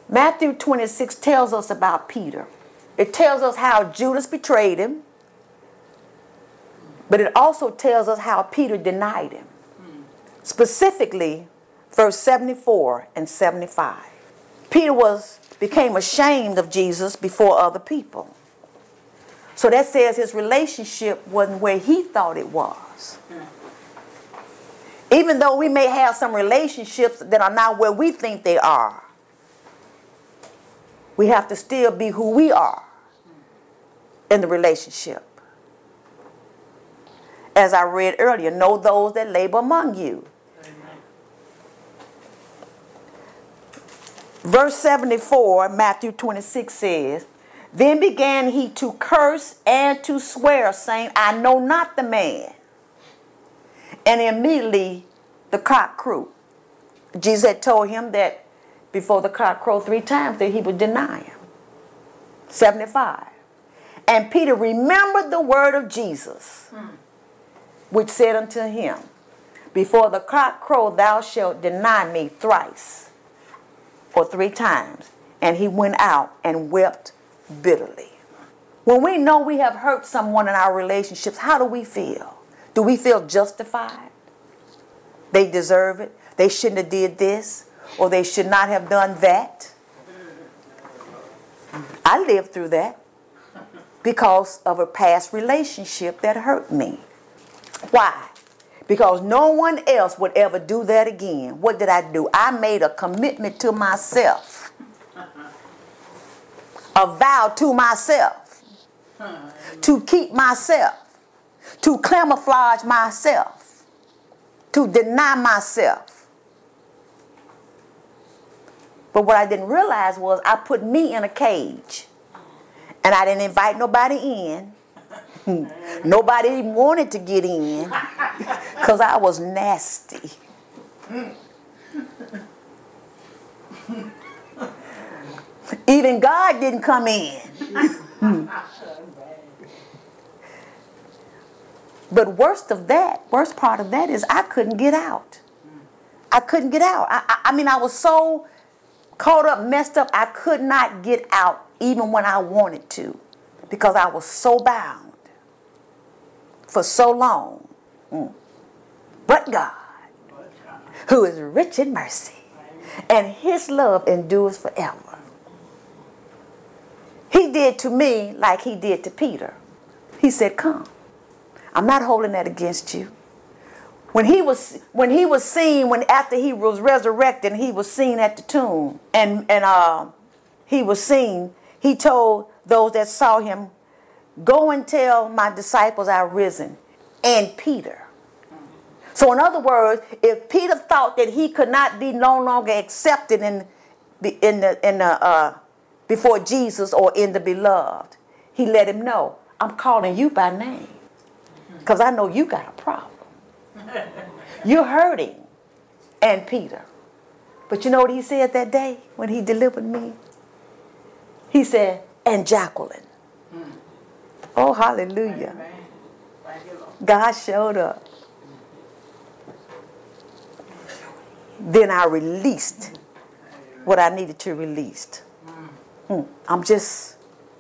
Matthew 26 tells us about Peter. It tells us how Judas betrayed him, but it also tells us how Peter denied him. Specifically, verse 74 and 75. Peter became ashamed of Jesus before other people. So that says his relationship wasn't where he thought it was. Even though we may have some relationships that are not where we think they are, we have to still be who we are in the relationship. As I read earlier, know those that labor among you. Amen. Verse 74, Matthew 26 says, then began he to curse and to swear, saying, I know not the man. And immediately the cock crew. Jesus had told him that before the cock crowed 3 times that he would deny him. 75. And Peter remembered the word of Jesus, which said unto him, before the cock crow thou shalt deny me thrice, or 3 times. And he went out and wept bitterly. When we know we have hurt someone in our relationships, how do we feel? Do we feel justified? They deserve it. They shouldn't have did this, or they should not have done that. I lived through that because of a past relationship that hurt me. Why? Because no one else would ever do that again. What did I do? I made a commitment to myself, a vow to myself, to keep myself, to camouflage myself, to deny myself. But what I didn't realize was I put me in a cage, and I didn't invite nobody in. Nobody even wanted to get in because I was nasty. Even God didn't come in. But worst part of that is I couldn't get out. I couldn't get out. I mean, I was so caught up, messed up, I could not get out even when I wanted to, because I was so bound for so long. But God, who is rich in mercy, and his love endures forever. He did to me like he did to Peter. He said, come. I'm not holding that against you. When he was seen, after he was resurrected, he was seen at the tomb, and he was seen, he told those that saw him, go and tell my disciples I've risen, and Peter. So in other words, if Peter thought that he could not be no longer accepted before Jesus or in the beloved, he let him know, I'm calling you by name because I know you got a problem. You're hurting, and Peter. But you know what he said that day when he delivered me? He said, and Jacqueline. Oh, hallelujah. God showed up. Then I released what I needed to release. I'm just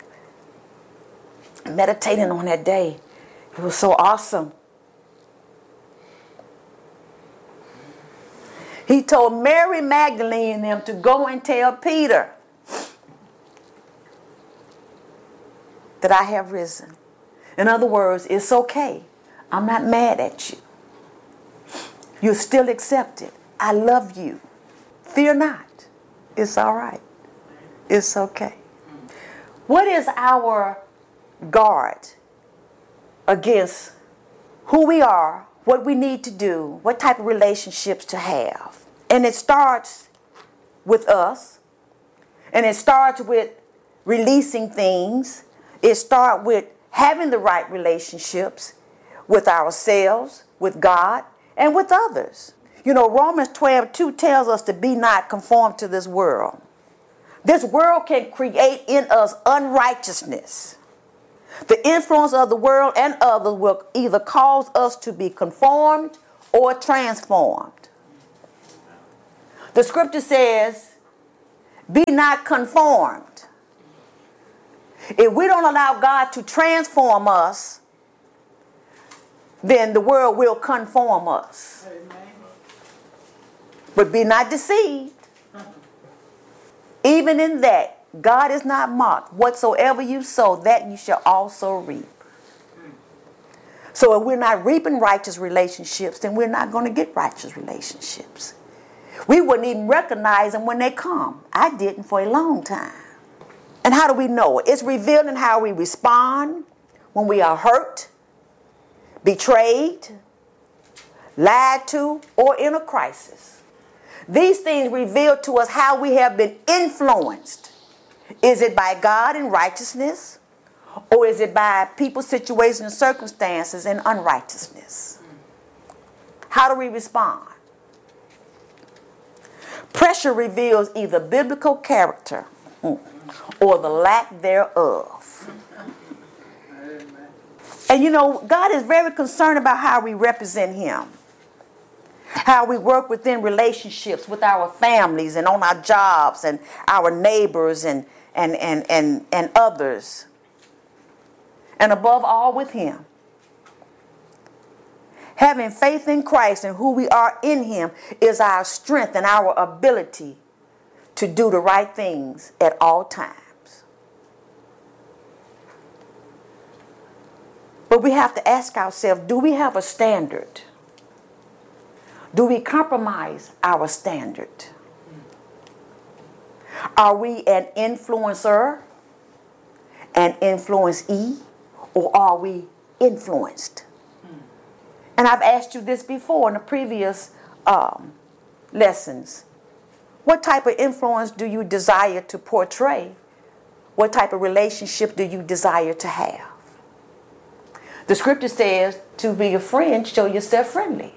meditating on that day. It was so awesome. He told Mary Magdalene and them to go and tell Peter that I have risen. In other words, it's okay. I'm not mad at you. You're still accepted. I love you. Fear not. It's all right. It's okay. What is our guard against who we are, what we need to do, what type of relationships to have? And it starts with us. And it starts with releasing things. It starts with having the right relationships with ourselves, with God, and with others. You know, Romans 12:2 tells us to be not conformed to this world. This world can create in us unrighteousness. The influence of the world and others will either cause us to be conformed or transformed. The scripture says Be not conformed. If we don't allow God to transform us, then the world will conform us. Amen. But be not deceived. Even in that, God is not mocked. Whatsoever you sow, that you shall also reap. So if we're not reaping righteous relationships, then we're not going to get righteous relationships. We wouldn't even recognize them when they come. I didn't for a long time. And how do we know it? It's revealed in how we respond when we are hurt, betrayed, lied to, or in a crisis. These things reveal to us how we have been influenced. Is it by God in righteousness? Or is it by people, situations, and circumstances in unrighteousness? How do we respond? Pressure reveals either biblical character or the lack thereof. And you know, God is very concerned about how we represent Him. How we work within relationships with our families and on our jobs and our neighbors and others. And above all with Him. Having faith in Christ and who we are in Him is our strength and our ability to do the right things at all times. But we have to ask ourselves, do we have a standard? Do we compromise our standard? Are we an influencer, an influencee, or are we influenced? And I've asked you this before in the previous lessons. What type of influence do you desire to portray? What type of relationship do you desire to have? The scripture says to be a friend, show yourself friendly.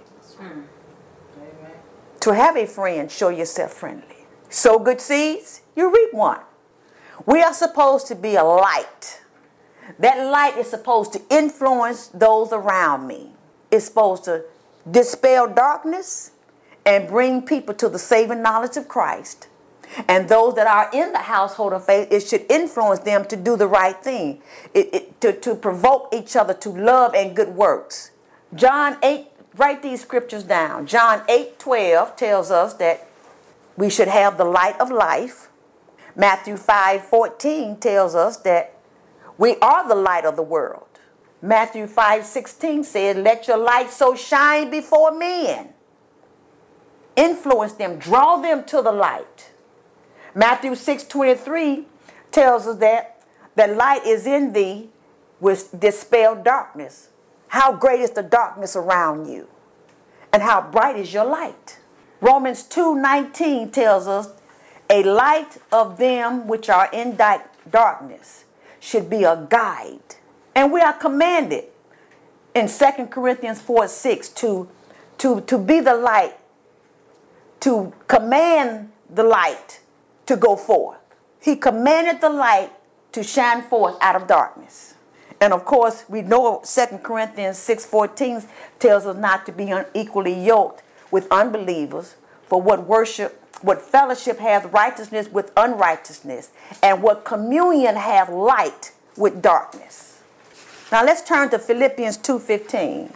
To have a friend, show yourself friendly. Sow good seeds, you reap one. We are supposed to be a light. That light is supposed to influence those around me. It's supposed to dispel darkness and bring people to the saving knowledge of Christ. And those that are in the household of faith, it should influence them to do the right thing. To provoke each other to love and good works. John 8, write these scriptures down. John 8:12 tells us that we should have the light of life. Matthew 5:14 tells us that we are the light of the world. Matthew 5:16 says, let your light so shine before men. Influence them, draw them to the light. Matthew 6:23 tells us that the light is in thee which dispel darkness. How great is the darkness around you? And how bright is your light? Romans 2:19 tells us, a light of them which are in darkness should be a guide. And we are commanded in 2 Corinthians 4:6 to be the light, to command the light to go forth. He commanded the light to shine forth out of darkness. And of course, we know 2 Corinthians 6:14 tells us not to be unequally yoked with unbelievers, for what fellowship hath righteousness with unrighteousness, and what communion hath light with darkness. Now let's turn to Philippians 2:15.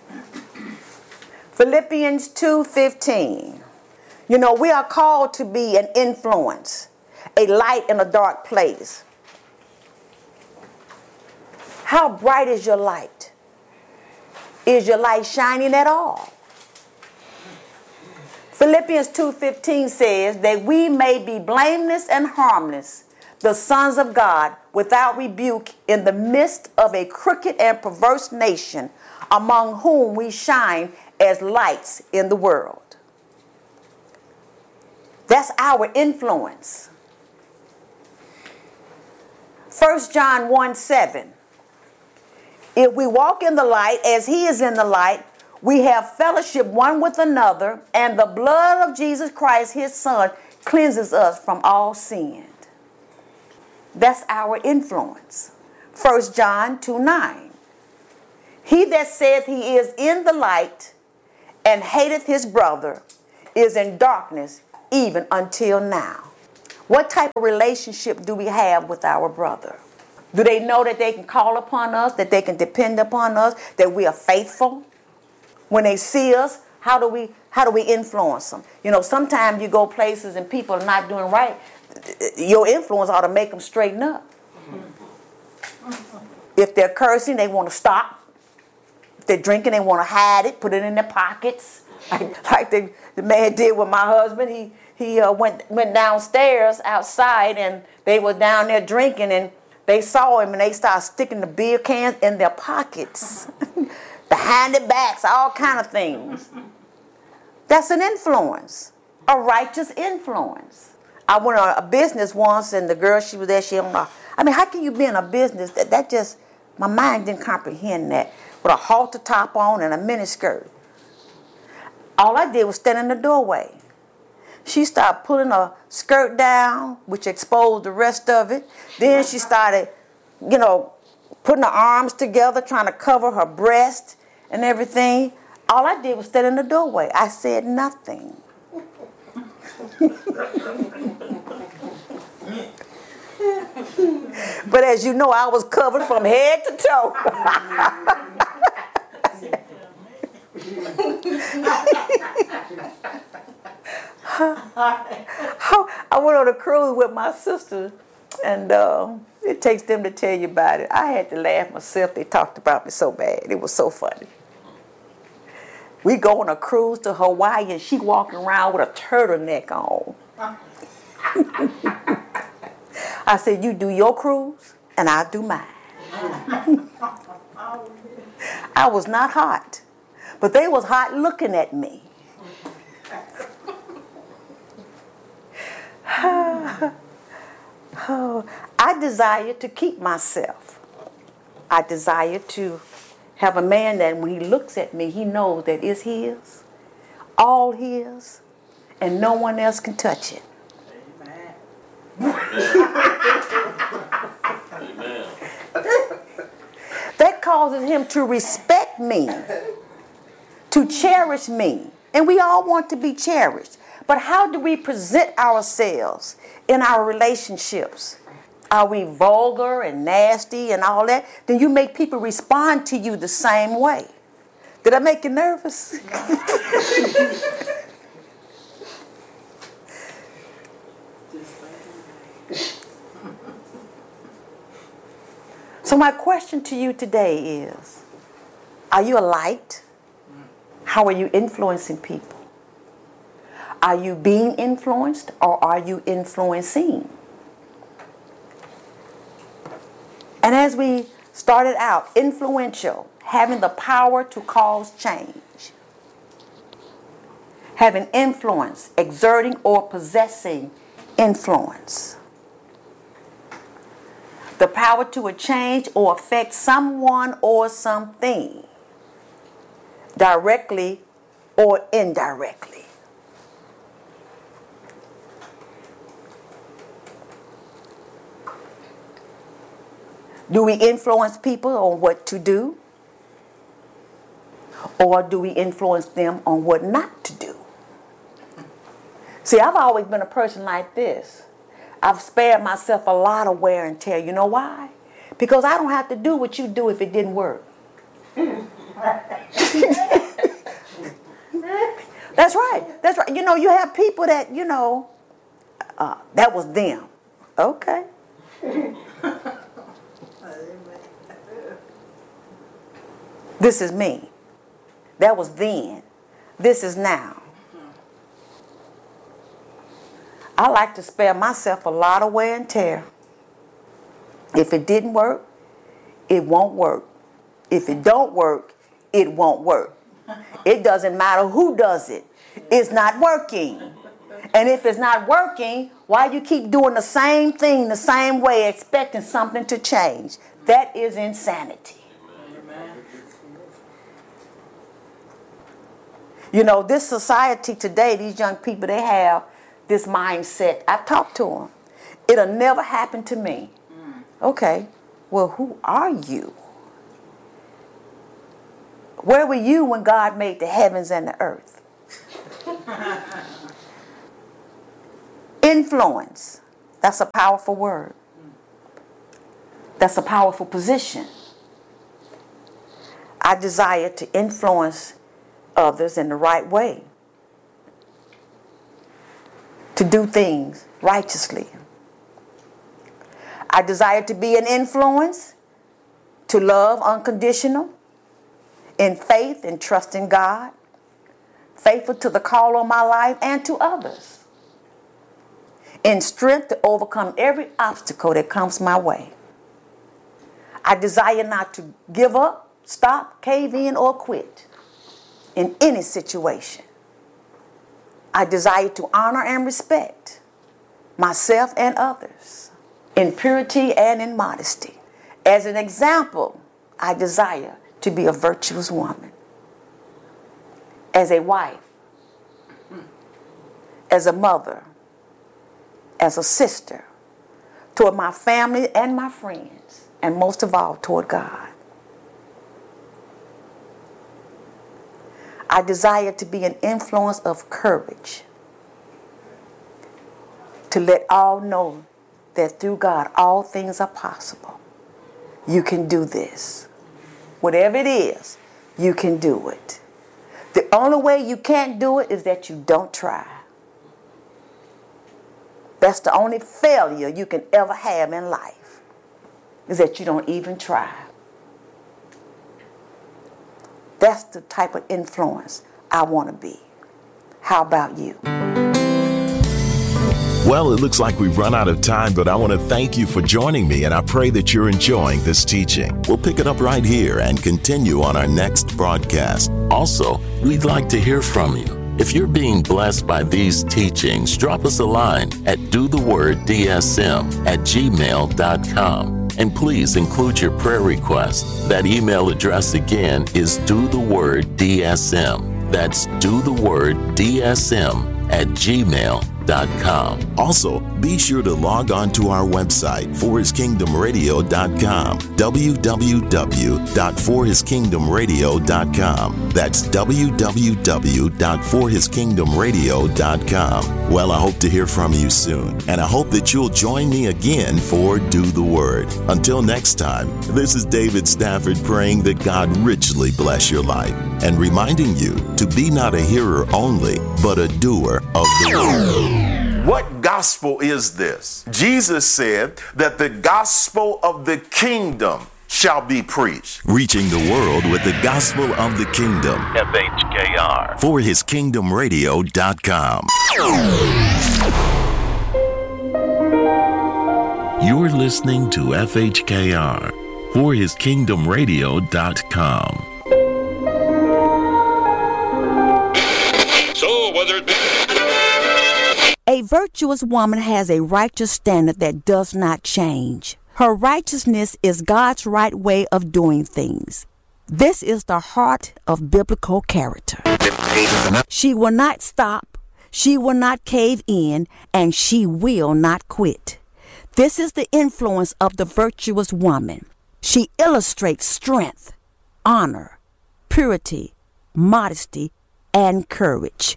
Philippians 2:15. You know, we are called to be an influence, a light in a dark place. How bright is your light? Is your light shining at all? Philippians 2:15 says that we may be blameless and harmless, the sons of God, without rebuke in the midst of a crooked and perverse nation, among whom we shine as lights in the world. That's our influence. 1 John 1:7. If we walk in the light as He is in the light, we have fellowship one with another, and the blood of Jesus Christ, His Son, cleanses us from all sin. That's our influence. 1 John 2:9. He that saith he is in the light and hateth his brother is in darkness even until now. What type of relationship do we have with our brother? Do they know that they can call upon us, that they can depend upon us, that we are faithful? When they see us, how do we influence them? You know, sometimes you go places and people are not doing right. Your influence ought to make them straighten up. If they're cursing, they want to stop. If they're drinking, they want to hide it, put it in their pockets. Like the man did with my husband. He went downstairs outside, and they were down there drinking, and they saw him, and they started sticking the beer cans in their pockets, behind their backs, all kind of things. That's an influence, a righteous influence. I went on a business once, and the girl, she was there, she don't know. I mean, how can you be in a business that just, my mind didn't comprehend that, with a halter top on and a miniskirt. All I did was stand in the doorway. She started pulling her skirt down, which exposed the rest of it. Then she started, putting her arms together, trying to cover her breast and everything. All I did was stand in the doorway. I said nothing. But as you know, I was covered from head to toe. I went on a cruise with my sister, and it takes them to tell you about it. I had to laugh myself. They talked about me so bad. It was so funny. We go on a cruise to Hawaii, and she walking around with a turtleneck on. I said, you do your cruise, and I'll do mine. I was not hot, but they was hot looking at me. I desire to keep myself. I desire to have a man that when he looks at me, he knows that it's his, all his, and no one else can touch it. Amen. That causes him to respect me, to cherish me. And we all want to be cherished. But how do we present ourselves in our relationships? Are we vulgar and nasty and all that? Then you make people respond to you the same way. Did I make you nervous? So my question to you today is, are you a light? How are you influencing people? Are you being influenced, or are you influencing? And as we started out, influential, having the power to cause change. Having influence, exerting or possessing influence. The power to change or affect someone or something, directly or indirectly. Do we influence people on what to do? Or do we influence them on what not to do? See, I've always been a person like this. I've spared myself a lot of wear and tear. You know why? Because I don't have to do what you do if it didn't work. That's right. That's right. You know, you have people that, that was them. Okay. This is me. That was then. This is now. I like to spare myself a lot of wear and tear. If it didn't work, it won't work. If it don't work, it won't work. It doesn't matter who does it. It's not working. And if it's not working, why you keep doing the same thing the same way, expecting something to change? That is insanity. You know, this society today, these young people, they have this mindset. I've talked to them. It'll never happen to me. Okay, well, who are you? Where were you when God made the heavens and the earth? Influence. That's a powerful word. That's a powerful position. I desire to influence others in the right way, to do things righteously. I desire to be an influence, to love unconditional, in faith and trust in God, faithful to the call on my life and to others, in strength to overcome every obstacle that comes my way. I desire not to give up, stop, cave in, or quit in any situation. I desire to honor and respect myself and others in purity and in modesty. As an example, I desire to be a virtuous woman, as a wife, as a mother, as a sister, toward my family and my friends, and most of all, toward God. I desire to be an influence of courage, to let all know that through God all things are possible. You can do this. Whatever it is, you can do it. The only way you can't do it is that you don't try. That's the only failure you can ever have in life, is that you don't even try. That's the type of influence I want to be. How about you? Well, it looks like we've run out of time, but I want to thank you for joining me, and I pray that you're enjoying this teaching. We'll pick it up right here and continue on our next broadcast. Also, we'd like to hear from you. If you're being blessed by these teachings, drop us a line at dothewordsm@gmail.com. And please include your prayer request. That email address again is dothewordsm. That's dothewordsm@gmail.com. Also, be sure to log on to our website, forhiskingdomradio.com, www.forhiskingdomradio.com. That's www.forhiskingdomradio.com. Well, I hope to hear from you soon, and I hope that you'll join me again for Do the Word. Until next time, this is David Stafford praying that God richly bless your life and reminding you to be not a hearer only, but a doer of the word. What gospel is this? Jesus said that the gospel of the kingdom shall be preached. Reaching the world with the gospel of the kingdom. FHKR. ForHisKingdomRadio.com. You're listening to FHKR. ForHisKingdomRadio.com. So whether it be... A virtuous woman has a righteous standard that does not change. Her righteousness is God's right way of doing things. This is the heart of biblical character. She will not stop, she will not cave in, and she will not quit. This is the influence of the virtuous woman. She illustrates strength, honor, purity, modesty, and courage.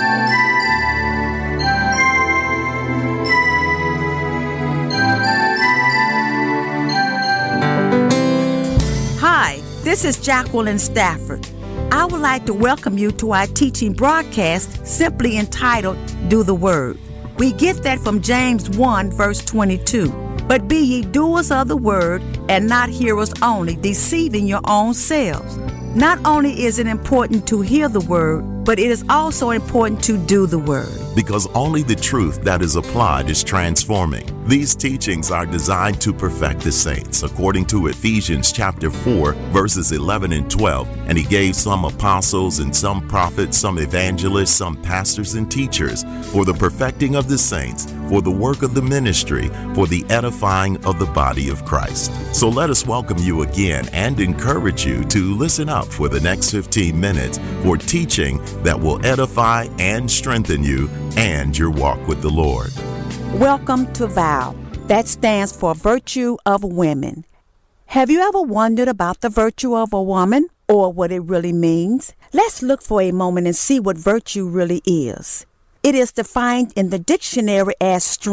Hi, this is Jacqueline Stafford. I would like to welcome you to our teaching broadcast simply entitled Do the Word. We get that from James 1 verse 22. But be ye doers of the word and not hearers only, deceiving your own selves. Not only is it important to hear the word, but it is also important to do the word. Because only the truth that is applied is transforming. These teachings are designed to perfect the saints, according to Ephesians chapter 4, verses 11 and 12. And he gave some apostles and some prophets, some evangelists, some pastors and teachers, for the perfecting of the saints, for the work of the ministry, for the edifying of the body of Christ. So let us welcome you again and encourage you to listen up for the next 15 minutes for teaching that will edify and strengthen you and your walk with the Lord. Welcome to VOW. That stands for Virtue of Women. Have you ever wondered about the virtue of a woman or what it really means? Let's look for a moment and see what virtue really is. It is defined in the dictionary as strength,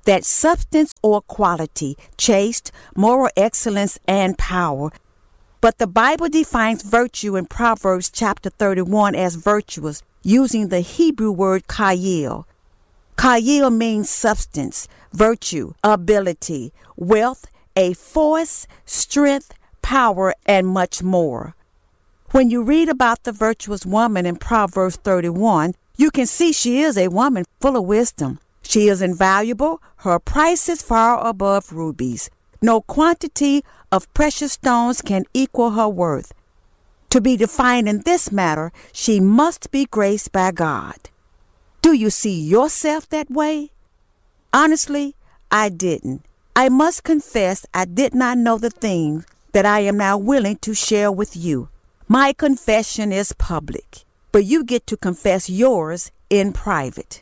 that substance or quality, chaste, moral excellence, and power. But the Bible defines virtue in Proverbs chapter 31 as virtuous, using the Hebrew word chayil. Chayil means substance, virtue, ability, wealth, a force, strength, power, and much more. When you read about the virtuous woman in Proverbs 31, you can see she is a woman full of wisdom. She is invaluable. Her price is far above rubies. No quantity of precious stones can equal her worth. To be defined in this matter, she must be graced by God. Do you see yourself that way? Honestly, I didn't. I must confess I did not know the things that I am now willing to share with you. My confession is public, but you get to confess yours in private.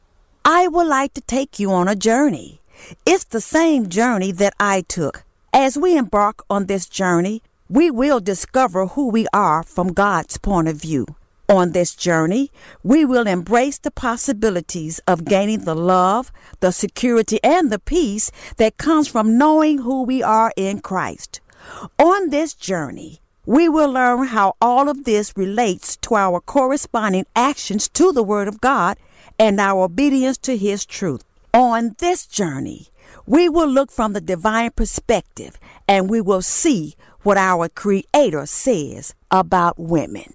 I would like to take you on a journey. It's the same journey that I took. As we embark on this journey, we will discover who we are from God's point of view. On this journey, we will embrace the possibilities of gaining the love, the security, and the peace that comes from knowing who we are in Christ. On this journey, we will learn how all of this relates to our corresponding actions to the Word of God and our obedience to His truth. On this journey, we will look from the divine perspective and we will see what our Creator says about women.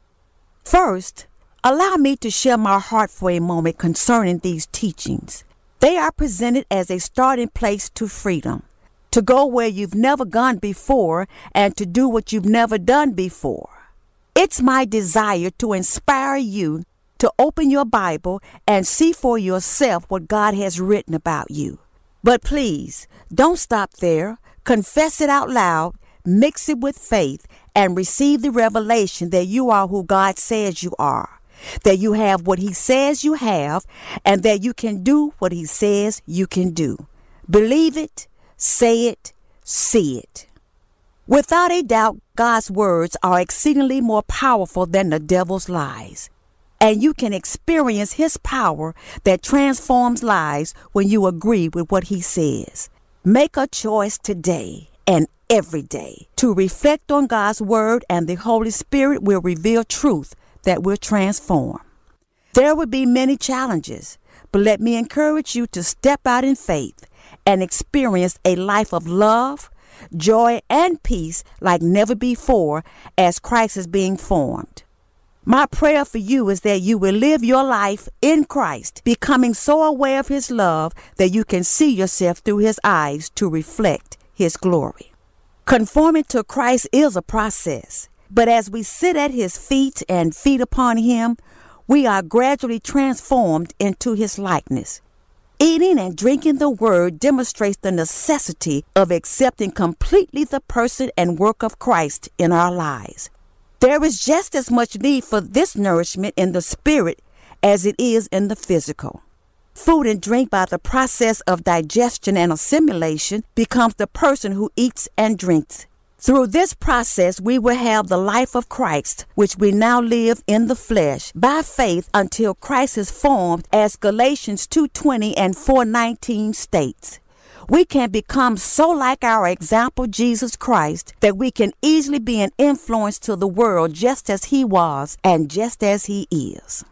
First, allow me to share my heart for a moment concerning these teachings. They are presented as a starting place to freedom, to go where you've never gone before and to do what you've never done before. It's my desire to inspire you to open your Bible and see for yourself what God has written about you. But please, don't stop there. Confess it out loud, mix it with faith, and receive the revelation that you are who God says you are, that you have what He says you have, and that you can do what He says you can do. Believe it, say it, see it. Without a doubt, God's words are exceedingly more powerful than the devil's lies. And you can experience His power that transforms lives when you agree with what He says. Make a choice today and every day to reflect on God's word, and the Holy Spirit will reveal truth that will transform. There will be many challenges, but let me encourage you to step out in faith and experience a life of love, joy, and peace like never before as Christ is being formed. My prayer for you is that you will live your life in Christ, becoming so aware of His love that you can see yourself through His eyes to reflect His glory. Conforming to Christ is a process, but as we sit at His feet and feed upon Him, we are gradually transformed into His likeness. Eating and drinking the Word demonstrates the necessity of accepting completely the person and work of Christ in our lives. There is just as much need for this nourishment in the spirit as it is in the physical. Food and drink, by the process of digestion and assimilation, becomes the person who eats and drinks. Through this process, we will have the life of Christ, which we now live in the flesh, by faith until Christ is formed, as Galatians 2:20 and 4:19 states. We can become so like our example, Jesus Christ, that we can easily be an influence to the world just as He was and just as He is.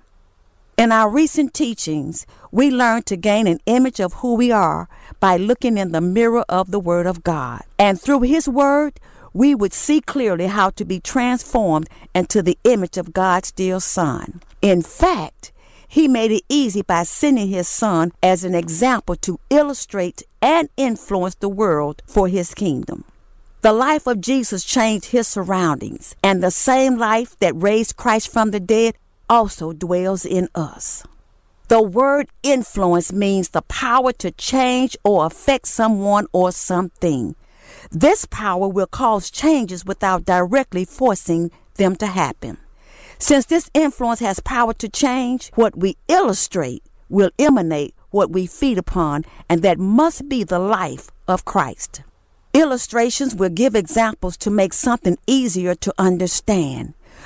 In our recent teachings, we learned to gain an image of who we are by looking in the mirror of the Word of God. And through His Word, we would see clearly how to be transformed into the image of God's dear Son. In fact, He made it easy by sending His Son as an example to illustrate and influence the world for His kingdom. The life of Jesus changed His surroundings, and the same life that raised Christ from the dead also dwells in us. The word influence means the power to change or affect someone or something. This power will cause changes without directly forcing them to happen. Since this influence has power to change, what we illustrate will emanate what we feed upon, and that must be the life of Christ. Illustrations will give examples to make something easier to understand.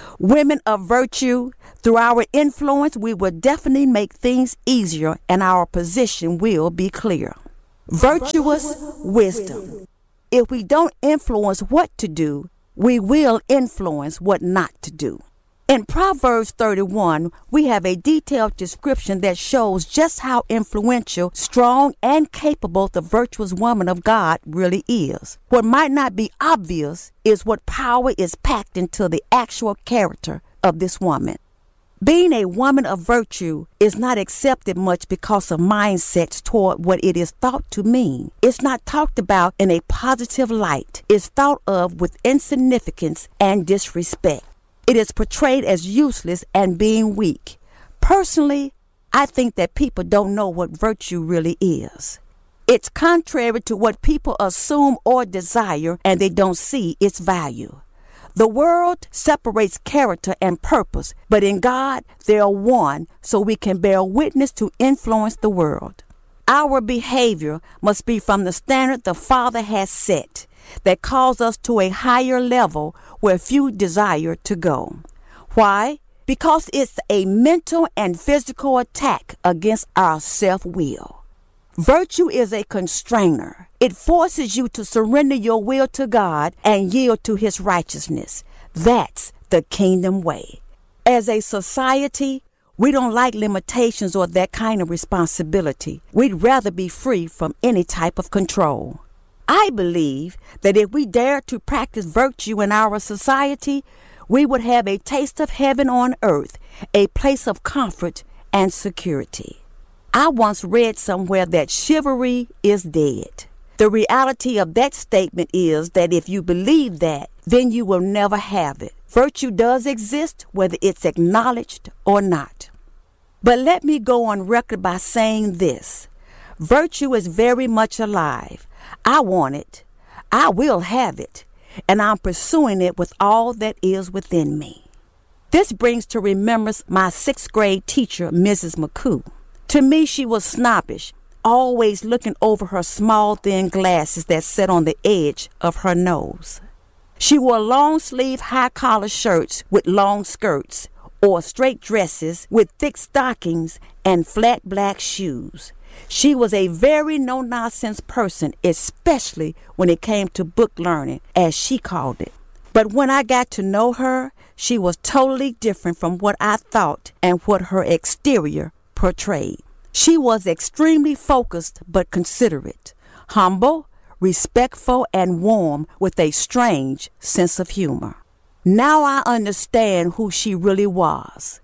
Women of virtue, through our influence, we will definitely make things easier and our position will be clear. Virtuous wisdom. If we don't influence what to do, we will influence what not to do. In Proverbs 31, we have a detailed description that shows just how influential, strong, and capable the virtuous woman of God really is. What might not be obvious is what power is packed into the actual character of this woman. Being a woman of virtue is not accepted much because of mindsets toward what it is thought to mean. It's not talked about in a positive light. It's thought of with insignificance and disrespect. It is portrayed as useless and being weak. Personally, I think that people don't know what virtue really is. It's contrary to what people assume or desire, and they don't see its value. The world separates character and purpose, but in God, they are one, so we can bear witness to influence the world. Our behavior must be from the standard the Father has set, that calls us to a higher level where few desire to go. Why? Because it's a mental and physical attack against our self-will. Virtue is a constrainer. It forces you to surrender your will to God and yield to His righteousness. That's the kingdom way. As a society, we don't like limitations or that kind of responsibility. We'd rather be free from any type of control. I believe that if we dare to practice virtue in our society, we would have a taste of heaven on earth, a place of comfort and security. I once read somewhere that chivalry is dead. The reality of that statement is that if you believe that, then you will never have it. Virtue does exist, whether it's acknowledged or not. But let me go on record by saying this. Virtue is very much alive. I want it. I will have it. And I'm pursuing it with all that is within me. This brings to remembrance my 6th grade teacher, Mrs. McCoo. To me, she was snobbish, always looking over her small, thin glasses that sat on the edge of her nose. She wore long-sleeve, high-collar shirts with long skirts, or straight dresses with thick stockings and flat black shoes. She was a very no-nonsense person, especially when it came to book learning, as she called it. But when I got to know her, she was totally different from what I thought and what her exterior portrayed. She was extremely focused but considerate, humble, respectful, and warm with a strange sense of humor. Now I understand who she really was.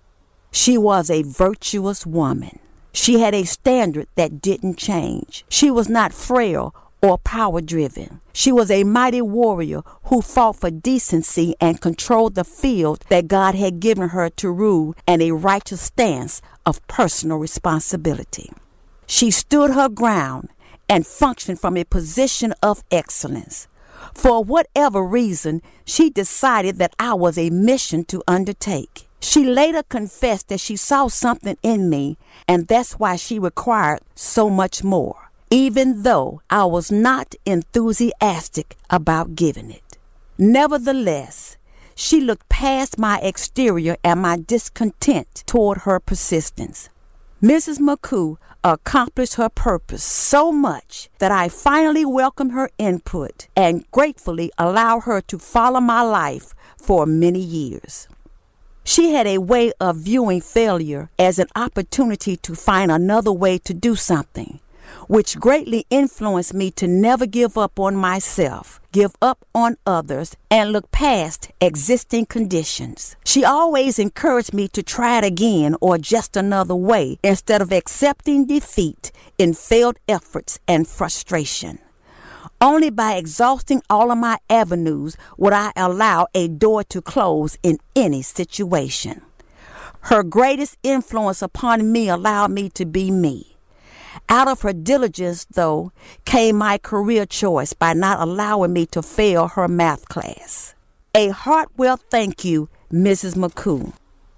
She was a virtuous woman. She had a standard that didn't change. She was not frail or power-driven. She was a mighty warrior who fought for decency and controlled the field that God had given her to rule, and a righteous stance of personal responsibility. She stood her ground and functioned from a position of excellence. For whatever reason, she decided that I was a mission to undertake. She later confessed that she saw something in me, and that's why she required so much more, even though I was not enthusiastic about giving it. Nevertheless, she looked past my exterior and my discontent toward her persistence. Mrs. McCoo accomplished her purpose so much that I finally welcomed her input and gratefully allowed her to follow my life for many years. She had a way of viewing failure as an opportunity to find another way to do something, which greatly influenced me to never give up on myself, give up on others, and look past existing conditions. She always encouraged me to try it again or just another way instead of accepting defeat in failed efforts and frustration. Only by exhausting all of my avenues would I allow a door to close in any situation. Her greatest influence upon me allowed me to be me. Out of her diligence, though, came my career choice by not allowing me to fail her math class. A heartfelt thank you, Mrs. McCoo.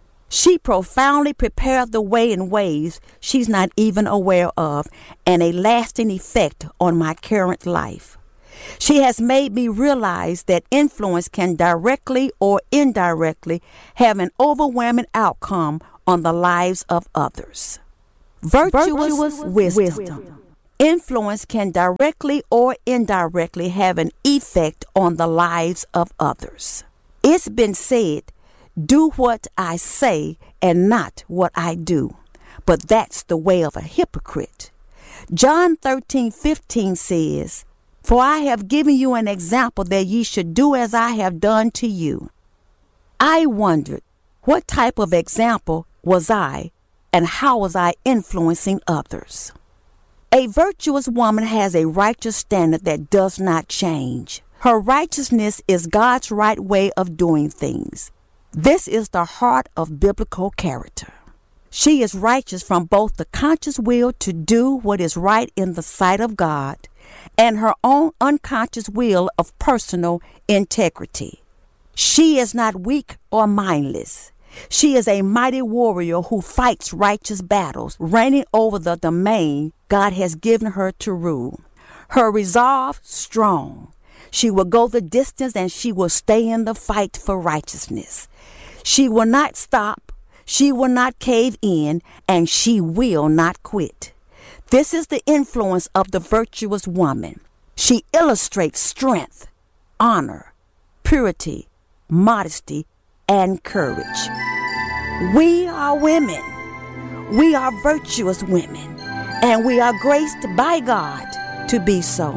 She profoundly prepared the way in ways she's not even aware of, and a lasting effect on my current life. She has made me realize that influence can directly or indirectly have an overwhelming outcome on the lives of others. Virtuous wisdom. Influence can directly or indirectly have an effect on the lives of others. It's been said, do what I say and not what I do. But that's the way of a hypocrite. John 13:15 says, for I have given you an example that ye should do as I have done to you. I wondered, what type of example was I, and how was I influencing others? A virtuous woman has a righteous standard that does not change. Her righteousness is God's right way of doing things. This is the heart of biblical character. She is righteous from both the conscious will to do what is right in the sight of God and her own unconscious will of personal integrity. She is not weak or mindless. She is a mighty warrior who fights righteous battles, reigning over the domain God has given her to rule. Her resolve strong. She will go the distance and she will stay in the fight for righteousness. She will not stop. She will not cave in, and she will not quit. This is the influence of the virtuous woman. She illustrates strength, honor, purity, modesty, and courage. We are women. We are virtuous women, and we are graced by God to be so.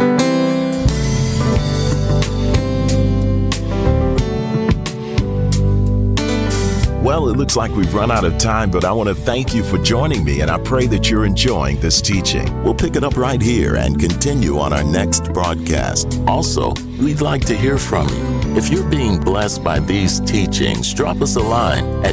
Well, it looks like we've run out of time, but I want to thank you for joining me, and I pray that you're enjoying this teaching. We'll pick it up right here and continue on our next broadcast. Also, we'd like to hear from you. If you're being blessed by these teachings, drop us a line at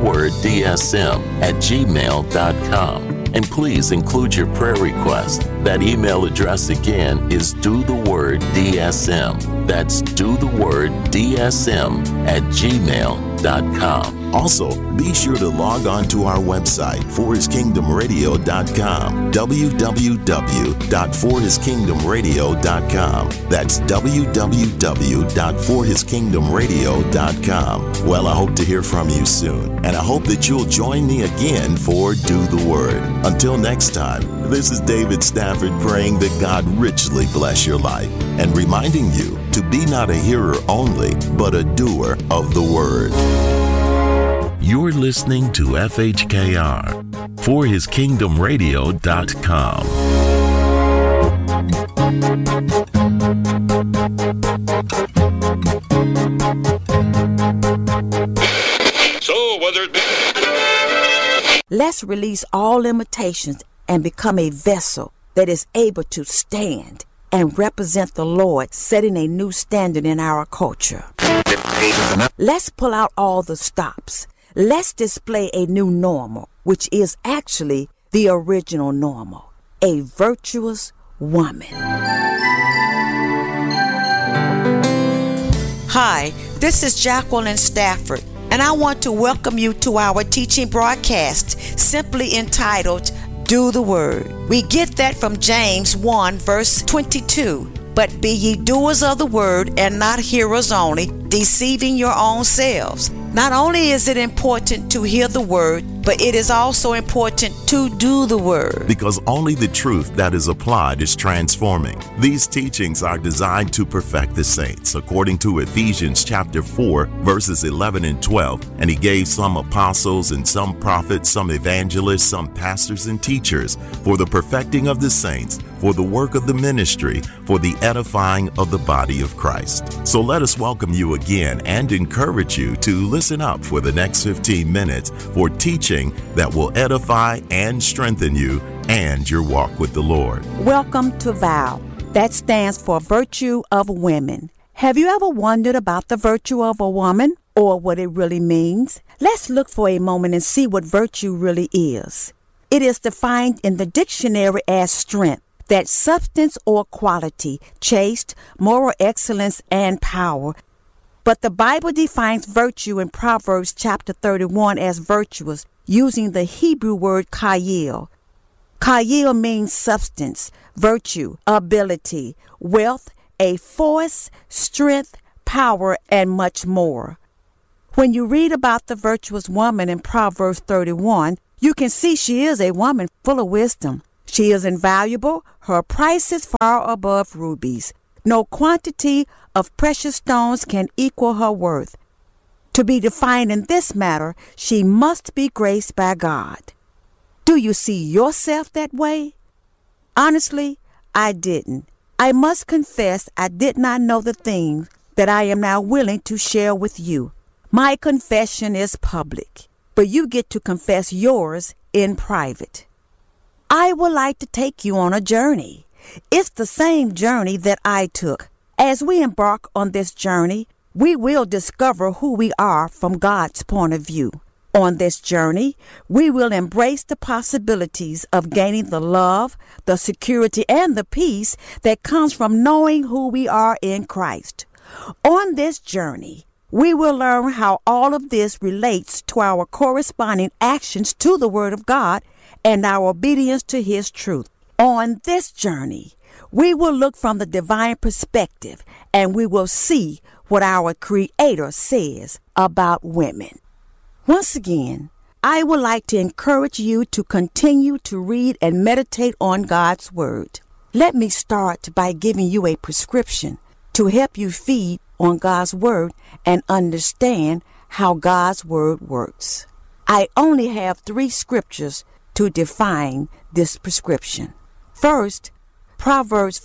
dotheworddsm@gmail.com. And please include your prayer request. That email address again is dotheworddsm. That's dotheworddsm@gmail.com. Also, be sure to log on to our website, forhiskingdomradio.com, www.forhiskingdomradio.com. That's www.forhiskingdomradio.com. Well, I hope to hear from you soon, and I hope that you'll join me again for Do the Word. Until next time, this is David Stafford praying that God richly bless your life and reminding you to be not a hearer only, but a doer of the Word. You're listening to FHKR, forhiskingdomradio.com. Let's release all limitations and become a vessel that is able to stand and represent the Lord, setting a new standard in our culture. Let's pull out all the stops. Let's display a new normal, which is actually the original normal, a virtuous woman. Hi, this is Jacqueline Stafford, and I want to welcome you to our teaching broadcast, simply entitled, Do the Word. We get that from James 1, verse 22. But be ye doers of the word and not hearers only, deceiving your own selves. Not only is it important to hear the word, but it is also important to do the word. Because only the truth that is applied is transforming. These teachings are designed to perfect the saints, according to Ephesians chapter 4, verses 11 and 12. And he gave some apostles and some prophets, some evangelists, some pastors and teachers for the perfecting of the saints, for the work of the ministry, for the edifying of the body of Christ. So let us welcome you again and encourage you to listen up for the next 15 minutes for teaching that will edify and strengthen you and your walk with the Lord. Welcome to VOW. That stands for Virtue of Women. Have you ever wondered about the virtue of a woman or what it really means? Let's look for a moment and see what virtue really is. It is defined in the dictionary as strength, that substance or quality, chaste, moral excellence, and power. But the Bible defines virtue in Proverbs chapter 31 as virtuous, using the Hebrew word chayil. Chayil means substance, virtue, ability, wealth, a force, strength, power, and much more. When you read about the virtuous woman in Proverbs 31, you can see she is a woman full of wisdom. She is invaluable. Her price is far above rubies. No quantity of precious stones can equal her worth. To be defined in this matter, she must be graced by God. Do you see yourself that way? Honestly, I didn't. I must confess I did not know the things that I am now willing to share with you. My confession is public, but you get to confess yours in private. I would like to take you on a journey. It's the same journey that I took. As we embark on this journey, we will discover who we are from God's point of view. On this journey, we will embrace the possibilities of gaining the love, the security, and the peace that comes from knowing who we are in Christ. On this journey, we will learn how all of this relates to our corresponding actions to the Word of God and our obedience to His truth. On this journey, we will look from the divine perspective and we will see what our Creator says about women. Once again, I would like to encourage you to continue to read and meditate on God's Word. Let me start by giving you a prescription to help you feed on God's Word and understand how God's Word works. I only have 3 scriptures to define this prescription. First, Proverbs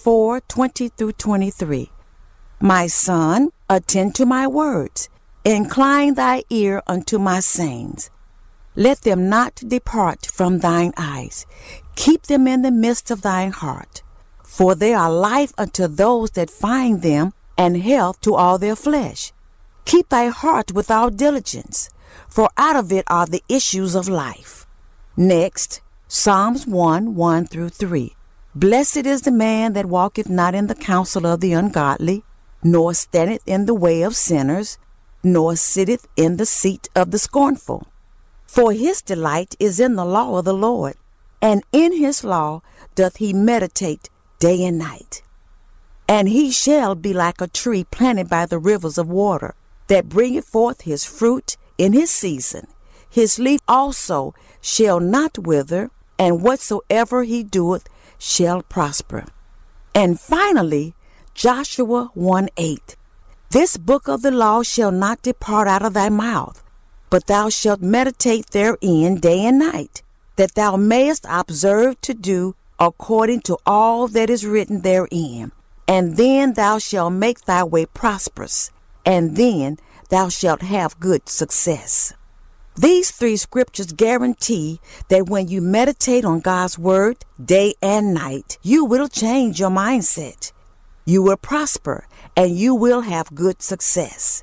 4:20-23. My son, attend to my words. Incline thy ear unto my sayings. Let them not depart from thine eyes. Keep them in the midst of thine heart. For they are life unto those that find them, and health to all their flesh. Keep thy heart with all diligence, for out of it are the issues of life. Next, Psalms 1:1-3. Blessed is the man that walketh not in the counsel of the ungodly, nor standeth in the way of sinners, nor sitteth in the seat of the scornful. For his delight is in the law of the Lord, and in his law doth he meditate day and night. And he shall be like a tree planted by the rivers of water, that bringeth forth his fruit in his season. His leaf also shall not wither, and whatsoever he doeth shall prosper. And finally, Joshua 1:8. This book of the law shall not depart out of thy mouth, but thou shalt meditate therein day and night, that thou mayest observe to do according to all that is written therein. And then thou shalt make thy way prosperous, and then thou shalt have good success. These 3 scriptures guarantee that when you meditate on God's Word day and night, you will change your mindset. You will prosper, and you will have good success.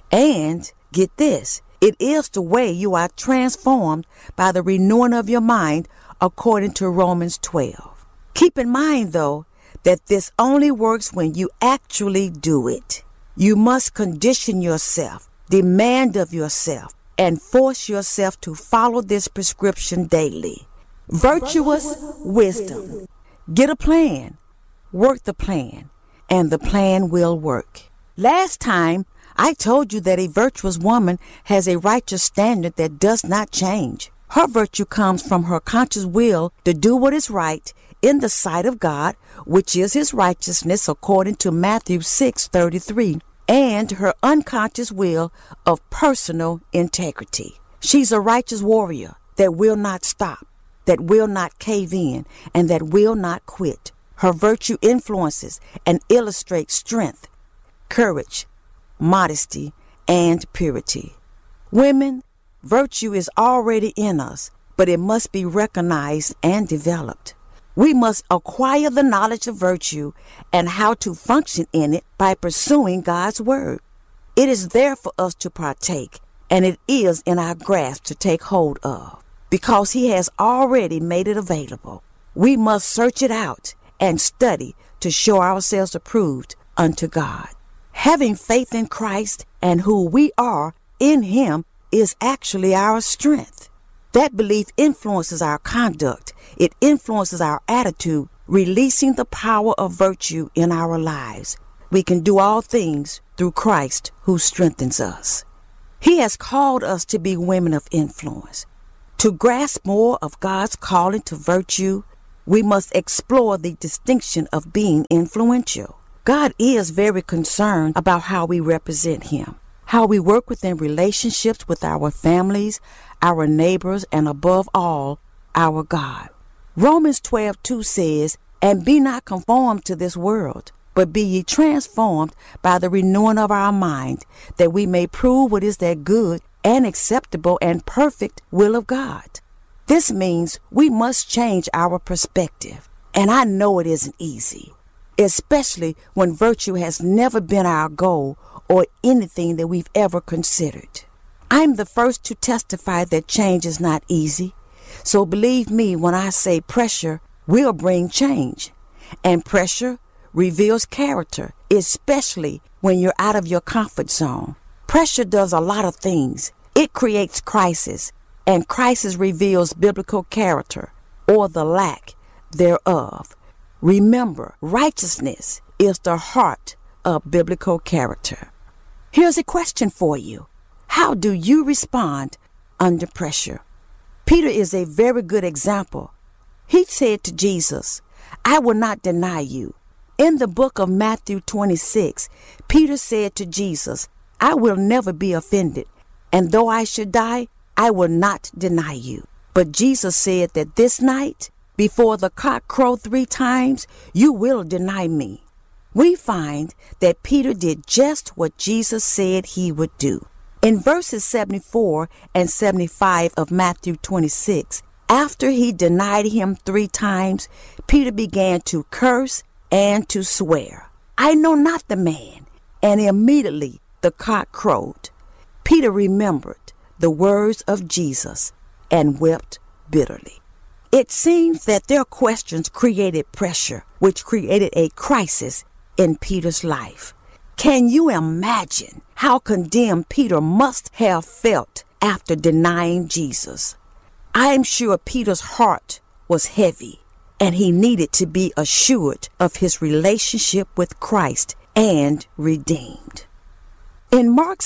And get this, it is the way you are transformed by the renewing of your mind according to Romans 12. Keep in mind, though, that this only works when you actually do it. You must condition yourself, demand of yourself, and force yourself to follow this prescription daily. Virtuous wisdom. Get a plan, work the plan, and the plan will work. Last time, I told you that a virtuous woman has a righteous standard that does not change. Her virtue comes from her conscious will to do what is right in the sight of God, which is his righteousness according to Matthew 6:33, and her unconscious will of personal integrity. She's a righteous warrior that will not stop, that will not cave in, and that will not quit. Her virtue influences and illustrates strength, courage, modesty, and purity. Women, virtue is already in us, but it must be recognized and developed. We must acquire the knowledge of virtue and how to function in it by pursuing God's Word. It is there for us to partake, and it is in our grasp to take hold of, because He has already made it available. We must search it out and study to show ourselves approved unto God. Having faith in Christ and who we are in Him is actually our strength. That belief influences our conduct. It influences our attitude, releasing the power of virtue in our lives. We can do all things through Christ who strengthens us. He has called us to be women of influence. To grasp more of God's calling to virtue, we must explore the distinction of being influential. God is very concerned about how we represent Him, how we work within relationships with our families, our neighbors, and above all, our God. Romans 12:2 says, "And be not conformed to this world, but be ye transformed by the renewing of our mind, that we may prove what is that good and acceptable and perfect will of God." This means we must change our perspective, and I know it isn't easy, especially when virtue has never been our goal or anything that we've ever considered. I'm the first to testify that change is not easy, so believe me when I say pressure will bring change, and pressure reveals character, especially when you're out of your comfort zone. Pressure does a lot of things. It creates crisis, and crisis reveals biblical character, or the lack thereof. Remember, righteousness is the heart of biblical character. Here's a question for you. How do you respond under pressure? Peter is a very good example. He said to Jesus, "I will not deny you." In the book of Matthew 26, Peter said to Jesus, "I will never be offended, and though I should die, I will not deny you." But Jesus said that this night, before the cock crow 3 times, you will deny me. We find that Peter did just what Jesus said he would do. In verses 74 and 75 of Matthew 26, after he denied him 3 times, Peter began to curse and to swear, "I know not the man." And immediately the cock crowed. Peter remembered the words of Jesus and wept bitterly. It seems that their questions created pressure, which created a crisis in Peter's life. Can you imagine how condemned Peter must have felt after denying Jesus? I am sure Peter's heart was heavy, and he needed to be assured of his relationship with Christ and redeemed. In Mark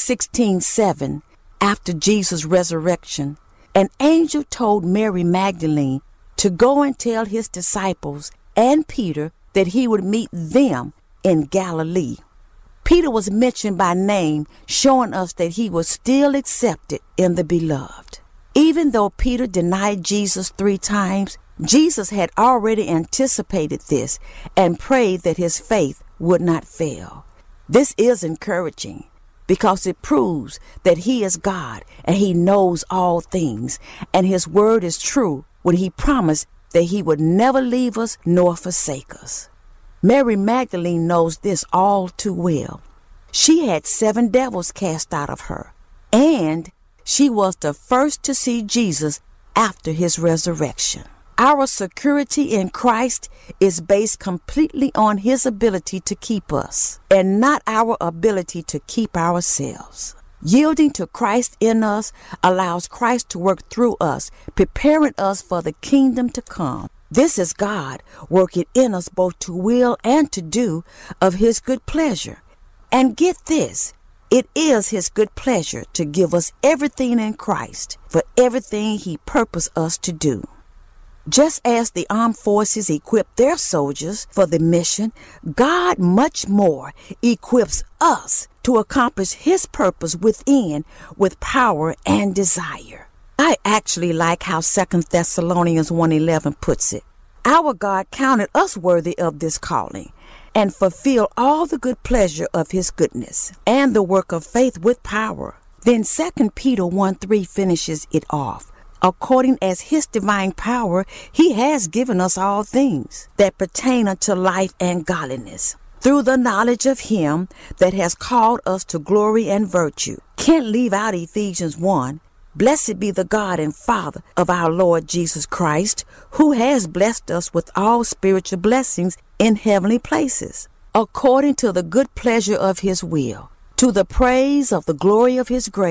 16:7, after Jesus' resurrection, an angel told Mary Magdalene to go and tell his disciples and Peter that he would meet them in Galilee. Peter was mentioned by name, showing us that he was still accepted in the beloved. Even though Peter denied Jesus 3 times, Jesus had already anticipated this and prayed that his faith would not fail. This is encouraging because it proves that he is God and he knows all things, and his word is true when he promised that he would never leave us nor forsake us. Mary Magdalene knows this all too well. She had 7 devils cast out of her, and she was the first to see Jesus after his resurrection. Our security in Christ is based completely on his ability to keep us, and not our ability to keep ourselves. Yielding to Christ in us allows Christ to work through us, preparing us for the kingdom to come. This is God working in us both to will and to do of his good pleasure. And get this, it is his good pleasure to give us everything in Christ for everything he purposed us to do. Just as the armed forces equip their soldiers for the mission, God much more equips us to accomplish his purpose within with power and desire. I actually like how 2 Thessalonians 1:11 puts it. Our God counted us worthy of this calling and fulfill all the good pleasure of his goodness and the work of faith with power. Then 2 Peter 1:3 finishes it off. According as his divine power, he has given us all things that pertain unto life and godliness, through the knowledge of him that has called us to glory and virtue. Can't leave out Ephesians 1. Blessed be the God and Father of our Lord Jesus Christ, who has blessed us with all spiritual blessings in heavenly places, according to the good pleasure of his will, to the praise of the glory of his grace,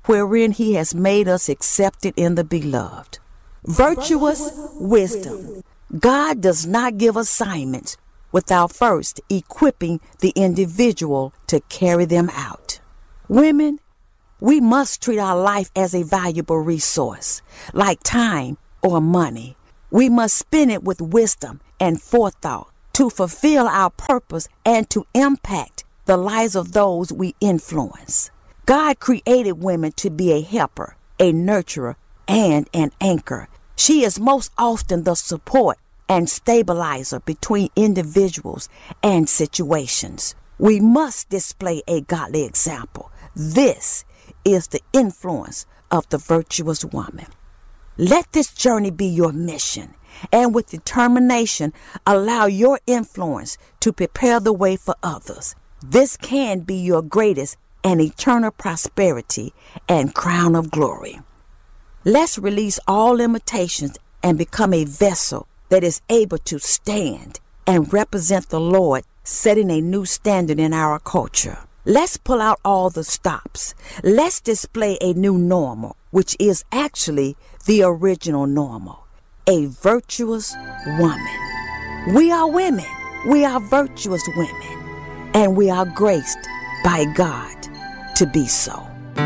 wherein he has made us accepted in the beloved. Virtuous wisdom. God does not give assignments without first equipping the individual to carry them out. Women, we must treat our life as a valuable resource, like time or money. We must spend it with wisdom and forethought to fulfill our purpose and to impact the lives of those we influence. God created women to be a helper, a nurturer, and an anchor. She is most often the support and stabilizer between individuals and situations. We must display a godly example. This is the influence of the virtuous woman. Let this journey be your mission, and with determination, allow your influence to prepare the way for others. This can be your greatest and eternal prosperity and crown of glory. Let's release all limitations and become a vessel that is able to stand and represent the Lord, setting a new standard in our culture. Let's pull out all the stops. Let's display a new normal, which is actually the original normal, a virtuous woman. We are women. We are virtuous women, and we are graced by God to be so.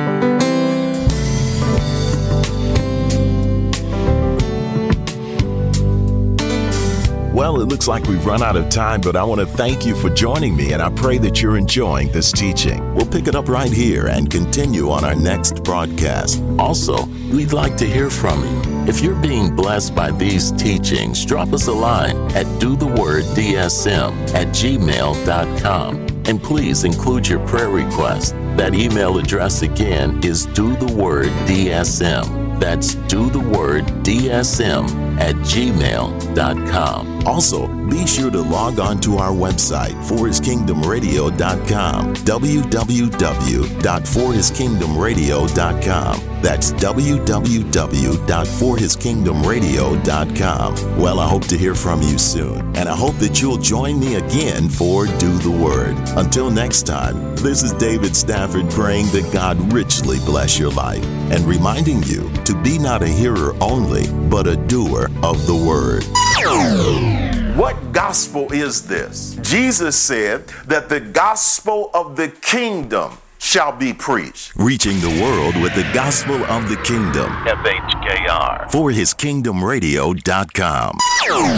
Well, it looks like we've run out of time, but I want to thank you for joining me, and I pray that you're enjoying this teaching. We'll pick it up right here and continue on our next broadcast. Also, we'd like to hear from you. If you're being blessed by these teachings, drop us a line at dothewordsm@gmail.com. And please include your prayer request. That email address again is dothewordsm. That's dothewordsm@gmail.com. Also, be sure to log on to our website, forhiskingdomradio.com, www.forhiskingdomradio.com. That's www.forhiskingdomradio.com. Well, I hope to hear from you soon, and I hope that you'll join me again for Do the Word. Until next time, this is David Stafford praying that God richly bless your life and reminding you to be not a hearer only, but a doer of the Word. What gospel is this? Jesus said that the gospel of the kingdom shall be preached. Reaching the world with the gospel of the kingdom. FHKR. ForHisKingdomRadio.com.